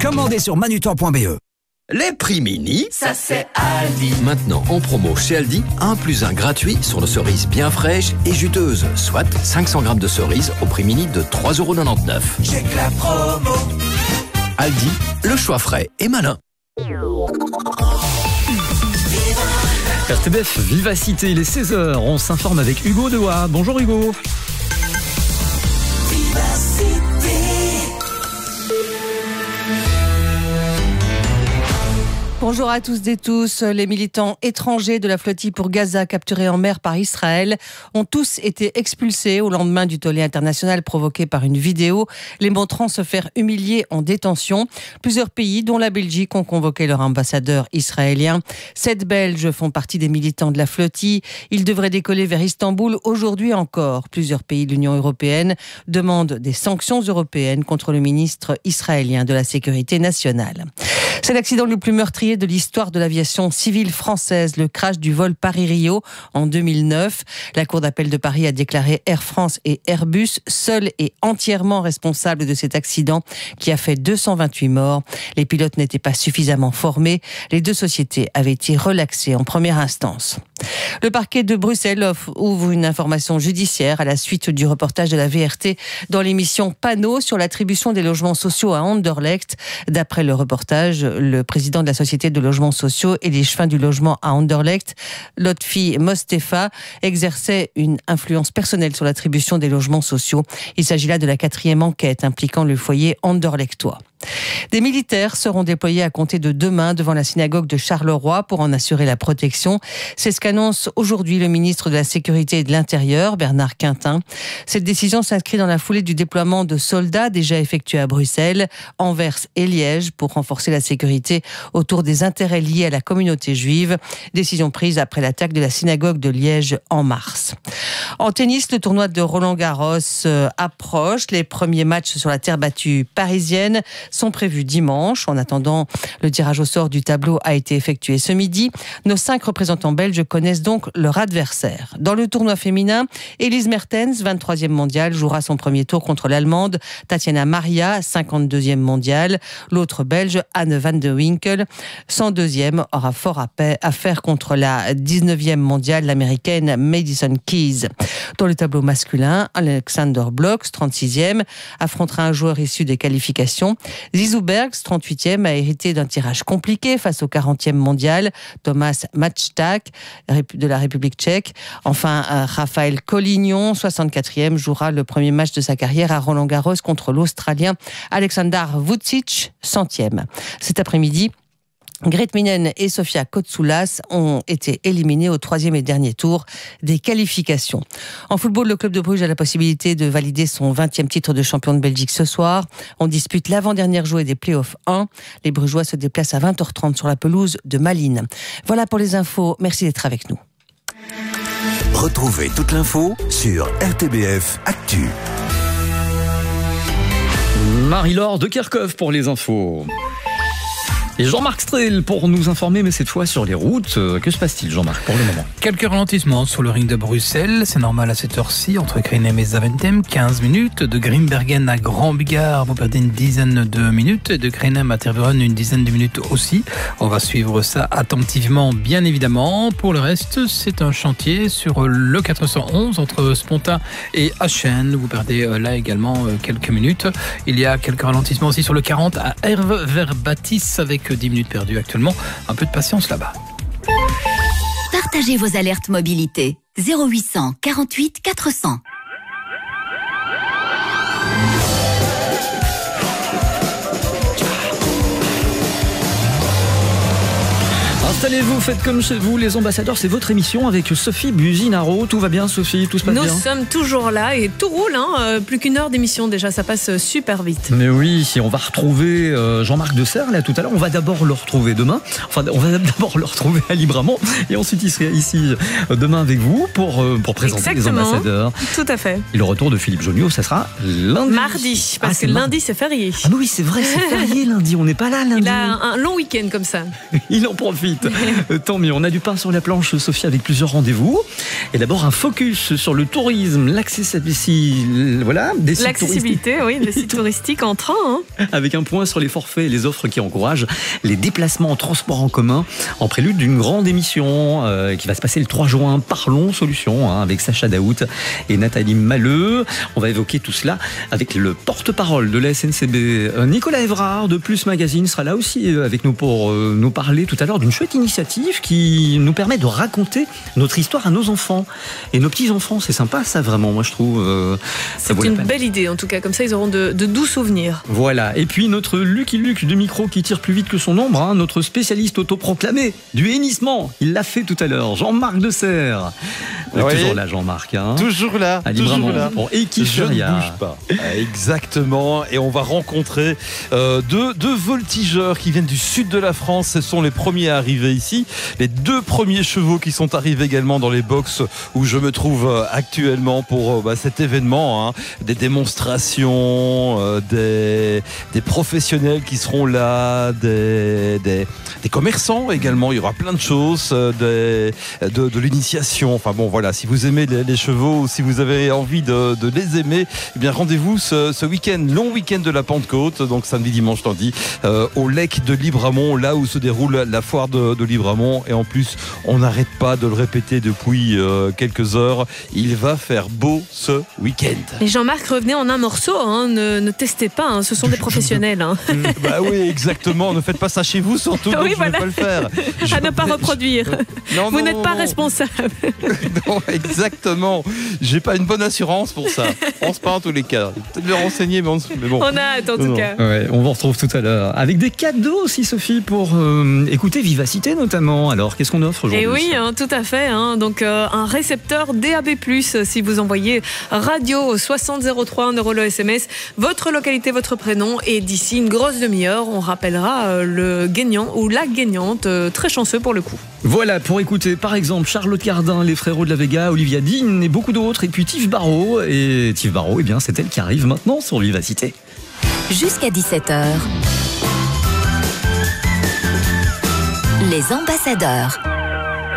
Commandez sur manutan.be. Les prix mini, ça c'est Aldi. Maintenant en promo chez Aldi, 1 + 1 gratuit sur nos cerises bien fraîches et juteuses. Soit 500 grammes de cerises au prix mini de 3,99 €. J'ai que la promo. Aldi, le choix frais et malin. RTBF Vivacité, il est 16h, on s'informe avec Hugo Dewa. Bonjour Hugo. Bonjour à tous et tous. Les militants étrangers de la flottille pour Gaza capturés en mer par Israël ont tous été expulsés au lendemain du tollé international provoqué par une vidéo les montrant se faire humilier en détention. Plusieurs pays, dont la Belgique, ont convoqué leur ambassadeur israélien. 7 Belges font partie des militants de la flottille. Ils devraient décoller vers Istanbul aujourd'hui encore. Plusieurs pays de l'Union européenne demandent des sanctions européennes contre le ministre israélien de la Sécurité nationale. C'est l'accident le plus meurtrier de l'histoire de l'aviation civile française, le crash du vol Paris-Rio en 2009. La Cour d'appel de Paris a déclaré Air France et Airbus seuls et entièrement responsables de cet accident qui a fait 228 morts. Les pilotes n'étaient pas suffisamment formés. Les deux sociétés avaient été relaxées en première instance. Le parquet de Bruxelles ouvre une information judiciaire à la suite du reportage de la VRT dans l'émission Panneau sur l'attribution des logements sociaux à Anderlecht. D'après le reportage, le président de la société de logements sociaux et l'échevin du logement à Anderlecht, Lotfi Mostefa, exerçait une influence personnelle sur l'attribution des logements sociaux. Il s'agit là de la 4e enquête impliquant le foyer anderlechtois. Des militaires seront déployés à compter de demain devant la synagogue de Charleroi pour en assurer la protection. C'est ce qu'annonce aujourd'hui le ministre de la Sécurité et de l'Intérieur, Bernard Quintin. Cette décision s'inscrit dans la foulée du déploiement de soldats déjà effectués à Bruxelles, Anvers et Liège pour renforcer la sécurité autour des intérêts liés à la communauté juive. Décision prise après l'attaque de la synagogue de Liège en mars. En tennis, le tournoi de Roland-Garros approche. Les premiers matchs sur la terre battue parisienne sont prévus dimanche. En attendant, le tirage au sort du tableau a été effectué ce midi. Nos 5 représentants belges connaissent donc leur adversaire. Dans le tournoi féminin, Elise Mertens, 23e mondiale, jouera son premier tour contre l'Allemande Tatiana Maria, 52e mondiale. L'autre belge, Anne van de Winkel, 102e, aura fort à faire contre la 19e mondiale, l'américaine Madison Keys. Dans le tableau masculin, Alexander Blocks, 36e, affrontera un joueur issu des qualifications. Zizou Bergs, 38e, a hérité d'un tirage compliqué face au 40e mondial, Thomas Mačták de la République tchèque. Enfin, Raphaël Collignon, 64e, jouera le premier match de sa carrière à Roland-Garros contre l'Australien Alexander Vucic, 100e. Cet après-midi, Grete Minen et Sofia Kotsoulas ont été éliminés au 3e et dernier tour des qualifications. En football, le club de Bruges a la possibilité de valider son 20e titre de champion de Belgique ce soir. On dispute l'avant-dernière journée des Playoffs 1. Les Brugeois se déplacent à 20h30 sur la pelouse de Malines. Voilà pour les infos. Merci d'être avec nous. Retrouvez toute l'info sur RTBF Actu. Marie-Laure de Kerkhoff pour les infos. Et Jean-Marc Strel pour nous informer, mais cette fois sur les routes. Que se passe-t-il, Jean-Marc, pour le moment? Quelques ralentissements sur le ring de Bruxelles. C'est normal à cette heure-ci, entre Greenhem et Zaventem, 15 minutes. De Grimbergen à Grand-Bigard, vous perdez une dizaine de minutes. De Greenhem à Tervuren, une dizaine de minutes aussi. On va suivre ça attentivement, bien évidemment. Pour le reste, c'est un chantier sur le 411, entre Spontin et Achen. Vous perdez là également quelques minutes. Il y a quelques ralentissements aussi sur le 40 à Herve vers Bâtisse, avec 10 minutes perdues actuellement. Un peu de patience là-bas. Partagez vos alertes mobilité. 0800 48 400. Installez-vous, faites comme chez vous, les ambassadeurs, c'est votre émission avec Sophie Buzinaro. Tout va bien, Sophie? Tout se passe bien? Nous sommes toujours là et tout roule, plus qu'une heure d'émission déjà, ça passe super vite. Mais oui, si on va retrouver Jean-Marc Deserre là tout à l'heure, on va d'abord le retrouver demain. Enfin, on va d'abord le retrouver à Libramont et ensuite il sera ici demain avec vous pour présenter Exactement. les ambassadeurs. Tout à fait. Et le retour de Philippe Joniot, ça sera lundi. Mardi, parce que lundi c'est férié. Ah mais oui, c'est vrai, c'est férié lundi, on n'est pas là lundi. Il a un long week-end comme ça. Il en profite. Tant mieux, on a du pain sur la planche, Sophie, avec plusieurs rendez-vous. Et d'abord un focus sur le tourisme, l'accessibilité, oui, des sites touristiques en train. Avec un point sur les forfaits et les offres qui encouragent les déplacements en transport en commun, en prélude d'une grande émission qui va se passer le 3 juin. Parlons Solutions, avec Sacha Daout et Nathalie Malleux. On va évoquer tout cela avec le porte-parole de la SNCB, Nicolas Evrard de Plus Magazine, sera là aussi avec nous pour nous parler tout à l'heure d'une chouette initiative qui nous permet de raconter notre histoire à nos enfants et nos petits-enfants. C'est sympa ça, vraiment, moi je trouve. C'est une belle idée en tout cas, comme ça ils auront de doux souvenirs. Voilà, et puis notre Lucky Luke du micro qui tire plus vite que son ombre, notre spécialiste autoproclamé du hennissement, il l'a fait tout à l'heure, Jean-Marc Deserre. Toujours là, Jean-Marc. Toujours là. Toujours là. Et qui je ne bouge pas. Exactement. Et on va rencontrer deux voltigeurs qui viennent du sud de la France. Ce sont les premiers à arriver ici. Les 2 premiers chevaux qui sont arrivés également dans les box où je me trouve actuellement pour cet événement. Des démonstrations, des professionnels qui seront là, des commerçants également. Il y aura plein de choses, de l'initiation. Enfin bon, voilà. Si vous aimez les chevaux ou si vous avez envie de les aimer, eh bien rendez-vous ce week-end, long week-end de la Pentecôte, donc samedi, dimanche, lundi, au Lec de Libramont, là où se déroule la foire de Libramont. Et en plus, on n'arrête pas de le répéter depuis quelques heures. Il va faire beau ce week-end. Et Jean-Marc, revenez en un morceau, ne testez pas, ce sont des professionnels. Bah oui, exactement. Ne faites pas ça chez vous, surtout. Donc je ne vais pas le faire. À ne pas reproduire. Vous n'êtes pas responsable. Non, exactement. J'ai pas une bonne assurance pour ça. Je pense pas en tous les cas. Peut-être le renseigner, mais bon. On a hâte en tout cas. Ouais, on vous retrouve tout à l'heure avec des cadeaux aussi, Sophie, pour écouter Vivacité notamment. Alors, qu'est-ce qu'on offre aujourd'hui? Et oui, tout à fait. Donc, un récepteur DAB+, si vous envoyez radio 6003 €, le SMS, votre localité, votre prénom, et d'ici une grosse demi-heure, on rappellera le gagnant ou la gagnante, très chanceux pour le coup. Voilà, pour écouter par exemple Charlotte Cardin, les Frérots de la Vega, Olivia Dean et beaucoup d'autres, et puis Tif Barrault. Et Tif Barrault, eh bien, c'est elle qui arrive maintenant sur Vivacité. Jusqu'à 17h. Les ambassadeurs.